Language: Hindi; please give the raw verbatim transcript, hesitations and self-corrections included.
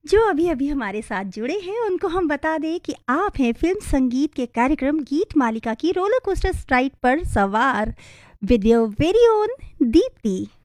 जो अभी-अभी हमारे साथ जुड़े हैं, उनको हम बता दें कि आप हैं फ़िल्म संगीत के कार्यक्रम गीत मालिका की रोलर कोस्टर राइड पर सवार with your very own Deepti.